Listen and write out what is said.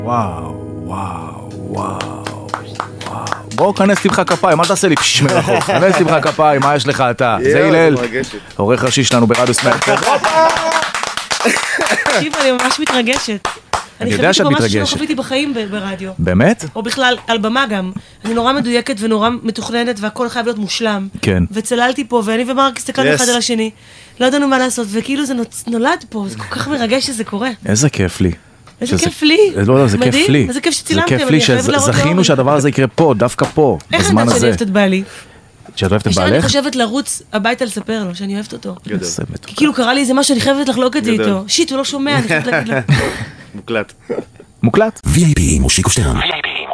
וואו, וואו, וואו. בואו כנס תמחא כפיים, אל תעשה לי פשש מרחוק, כנס תמחא כפיים, מה יש לך אתה? זה הלל, עורך ראשי שלנו ברדיו סמאק. תקשיב, אני ממש מתרגשת. אני יודע שאת מתרגשת. אני חוויתי ממש שלא חוויתי בחיים ברדיו. באמת? או בכלל, על במה גם. אני נורא מדויקת ונורא מתוכננת, והכל חייב להיות מושלם. כן. וצללתי פה, ואני ומרק הסתכלנו אחד על השני. לא ידענו מה לעשות, וכאילו זה נולד פה, זה כל כך מרגש שזה קורה. איזה כיף לי. איזה כיף לי. לא, זה כיף לי. איזה כיף שצילמתם. זה כיף לי שזכינו שהדבר הזה יקרה פה, דווקא פה, בזמן הזה. איך אני אוהבת את בעלי? שאת אוהבת את בעלך? אני חושבת לרוץ הביתה לספר לו שאני אוהבת אותו. גדול. כי כאילו קרה לי איזה משהו, אני חייבת לחלוק את זה איתו. שיט, הוא לא שומע, אני חייבת להגיד לו. מוקלט. מוקלט? VIP מושיקו שטרן.